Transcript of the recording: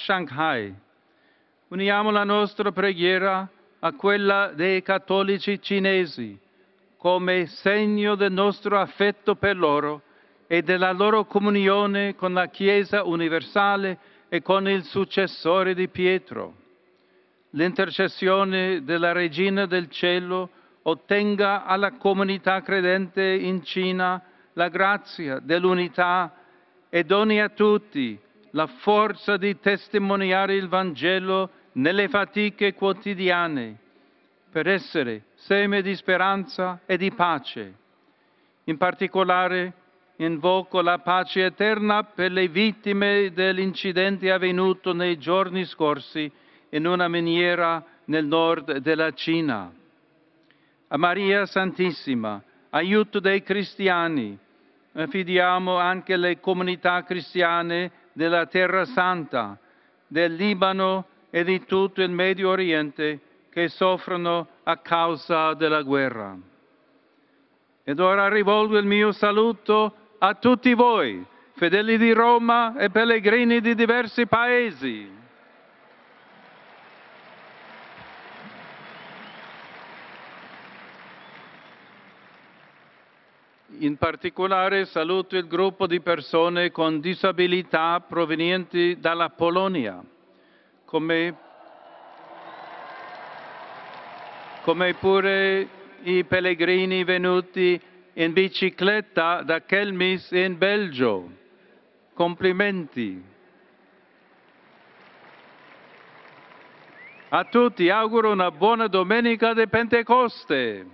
Shanghai. Uniamo la nostra preghiera a quella dei cattolici cinesi, come segno del nostro affetto per loro e della loro comunione con la Chiesa universale e con il successore di Pietro. L'intercessione della Regina del Cielo ottenga alla comunità credente in Cina la grazia dell'unità e doni a tutti la forza di testimoniare il Vangelo nelle fatiche quotidiane, per essere seme di speranza e di pace. In particolare, invoco la pace eterna per le vittime dell'incidente avvenuto nei giorni scorsi in una miniera nel nord della Cina. A Maria Santissima, aiuto dei cristiani, affidiamo anche le comunità cristiane della Terra Santa, del Libano e di tutto il Medio Oriente che soffrono a causa della guerra. Ed ora rivolgo il mio saluto a tutti voi, fedeli di Roma e pellegrini di diversi paesi. In particolare saluto il gruppo di persone con disabilità provenienti dalla Polonia, come pure i pellegrini venuti in bicicletta da Kelmis in Belgio. Complimenti. A tutti auguro una buona domenica di Pentecoste.